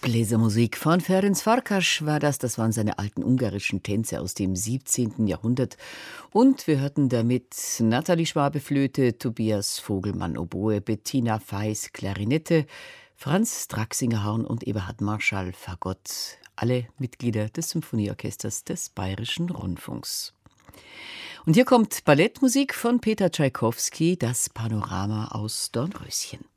Bläsermusik von Ferenc Farkas war das. Das waren seine alten ungarischen Tänze aus dem 17. Jahrhundert. Und wir hörten damit Nathalie Schwabe Flöte, Tobias Vogelmann Oboe, Bettina Feis Klarinette, Franz Draxinger Horn und Eberhard Marschall Fagott. Alle Mitglieder des Symphonieorchesters des Bayerischen Rundfunks. Und hier kommt Ballettmusik von Peter Tschaikowski, das Panorama aus Dornröschen.